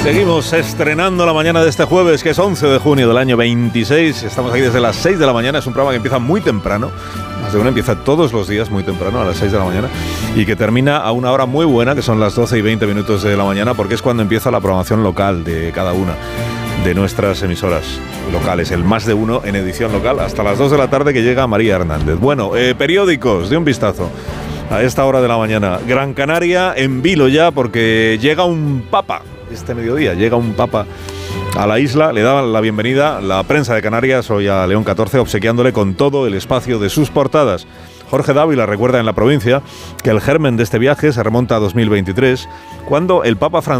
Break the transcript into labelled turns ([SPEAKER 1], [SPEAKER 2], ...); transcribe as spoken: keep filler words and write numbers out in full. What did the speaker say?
[SPEAKER 1] Seguimos estrenando la mañana de este jueves, que es once de junio del año veintiséis. Estamos aquí desde las seis de la mañana. Es un programa que empieza muy temprano. Más de uno empieza todos los días muy temprano, a las seis de la mañana. Y que termina a una hora muy buena, que son las doce y veinte minutos de la mañana, porque es cuando empieza la programación local de cada una de nuestras emisoras locales. El Más de Uno en edición local, hasta las dos de la tarde, que llega María Hernández. Bueno, eh, periódicos, de un vistazo a esta hora de la mañana. Gran Canaria en vilo ya, porque llega un papa. Este mediodía llega un papa a la isla, le daban la bienvenida la prensa de Canarias hoy a León catorce, obsequiándole con todo el espacio de sus portadas. Jorge Dávila recuerda en La Provincia que el germen de este viaje se remonta a dos mil veintitrés, cuando el Papa Francisco